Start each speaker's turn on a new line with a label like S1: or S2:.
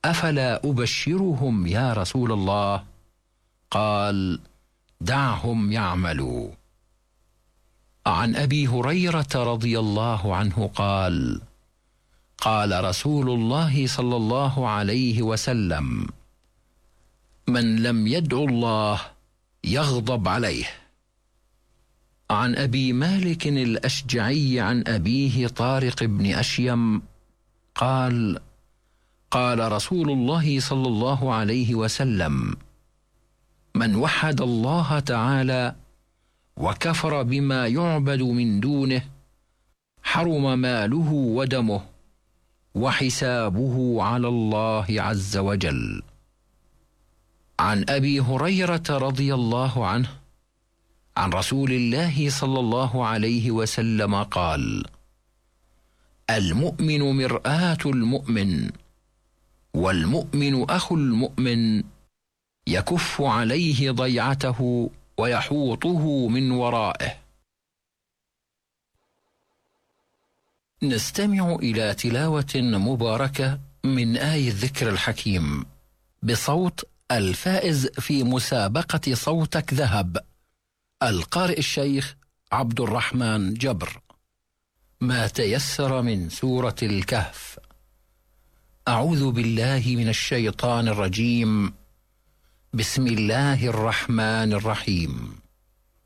S1: أفلا أبشرهم يا رسول الله؟ قال: دعهم يعملوا. عن أبي هريرة رضي الله عنه قال: قال رسول الله صلى الله عليه وسلم: من لم يدع الله يغضب عليه. عن أبي مالك الأشجعي عن أبيه طارق بن أشيم قال: قال رسول الله صلى الله عليه وسلم: من وحد الله تعالى وكفر بما يعبد من دونه حرم ماله ودمه وحسابه على الله عز وجل. عن أبي هريرة رضي الله عنه عن رسول الله صلى الله عليه وسلم قال: المؤمن مرآة المؤمن، والمؤمن أخو المؤمن، يكف عليه ضيعته ويحوطه من ورائه. نستمع إلى تلاوة مباركة من آي الذكر الحكيم بصوت الفائز في مسابقة صوتك ذهب، القارئ الشيخ عبد الرحمن جبر. ما تيسر من سورة الكهف. أعوذ بالله من الشيطان الرجيم. بسم الله الرحمن الرحيم.